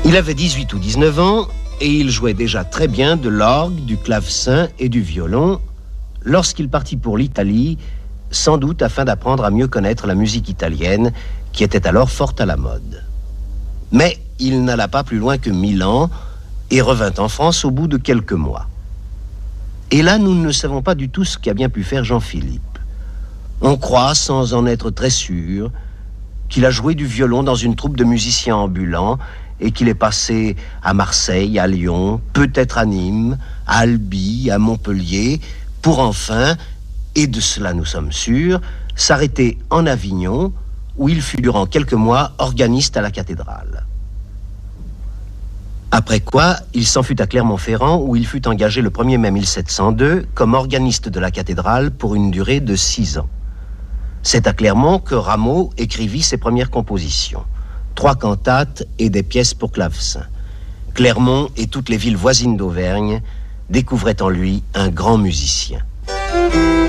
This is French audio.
Il avait 18 ou 19 ans et il jouait déjà très bien de l'orgue, du clavecin et du violon lorsqu'il partit pour l'Italie, sans doute afin d'apprendre à mieux connaître la musique italienne qui était alors fort à la mode. Mais il n'alla pas plus loin que Milan et revint en France au bout de quelques mois. Et là, nous ne savons pas du tout ce qu'a bien pu faire Jean-Philippe. On croit, sans en être très sûr, qu'il a joué du violon dans une troupe de musiciens ambulants et qu'il est passé à Marseille, à Lyon, peut-être à Nîmes, à Albi, à Montpellier, pour enfin, et de cela nous sommes sûrs, s'arrêter en Avignon, où il fut durant quelques mois organiste à la cathédrale. Après quoi, il s'en fut à Clermont-Ferrand, où il fut engagé le 1er mai 1702 comme organiste de la cathédrale pour une durée de 6 ans. C'est à Clermont que Rameau écrivit ses premières compositions, 3 cantates et des pièces pour clavecin. Clermont et toutes les villes voisines d'Auvergne découvraient en lui un grand musicien.